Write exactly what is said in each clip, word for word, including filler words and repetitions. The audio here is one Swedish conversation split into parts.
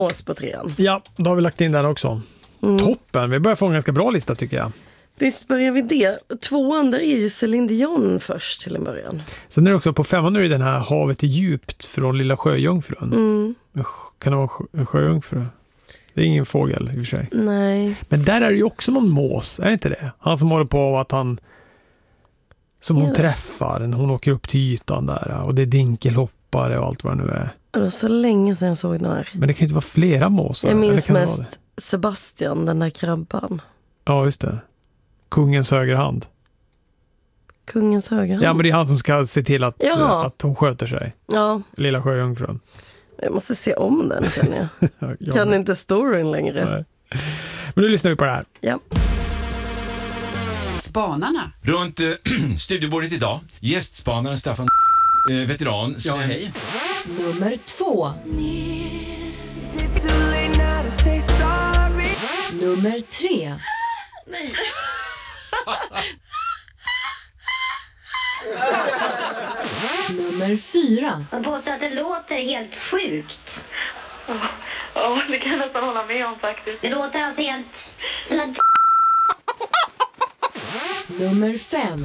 Mås på trean. Ja, då har vi lagt in den också. Mm. Toppen, vi börjar få en ganska bra lista tycker jag. Visst börjar vi det. Tvåan där är ju Céline Dion först till en början. Sen är det också på femman är den här Havet är djupt från Lilla Sjöjungfrun. Mm. Kan det vara en sjöjungfru? Det är ingen fågel i och för sig. Nej. Men där är det ju också någon mås, är det inte det? Han som håller på att han som hon ja. träffar, hon åker upp till ytan där och det är dinkelhoppare och allt vad det nu är. Det var så länge sedan jag såg den här. Men det kan ju inte vara flera måsar. Jag minns mest Sebastian, den där krabban. Ja, just det. Kungens högerhand. Kungens högerhand? Ja, men det är han som ska se till att, ja. att hon sköter sig. Ja. Lilla Sjöjungfrun. Jag måste se om den, känner jag. ja. Kan inte storyn längre. Nej. Men nu lyssnar vi på det här. Ja. Spanarna. Runt äh, studiebordet idag. Gästspanaren Staffan, äh, veteran. Ja, hej. Nummer två. Nummer tre. Nej. Nummer fyra. Jag påstår att det låter helt sjukt. Ja, det kan jag nästan hålla med om faktiskt. Det låter alltså helt som en Nummer fem.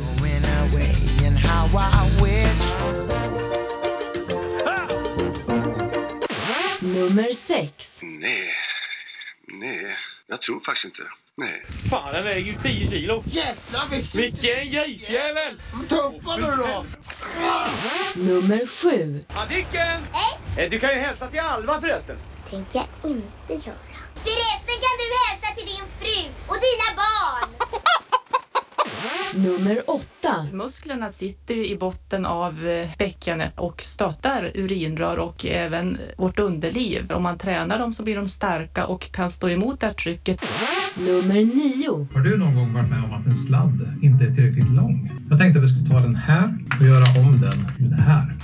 Nummer sex. Nej, nej, jag tror faktiskt inte. Nej. Fan, den väger ju tio kilo. Jävlar vilken... Vilken gejsjävel! Tuppa nu då! Nummer sju. Adicken! Hej! Du kan ju hälsa till Alva förresten. Tänker jag inte göra. Förresten kan du hälsa till din fru och dina barn. Nummer åtta. Musklerna sitter ju i botten av bäckenet och stöttar urinrör och även vårt underliv. Om man tränar dem så blir de starka och kan stå emot det här trycket. Nummer nio. Har du någon gång varit med om att en sladd inte är tillräckligt lång? Jag tänkte att vi skulle ta den här och göra om den till det här.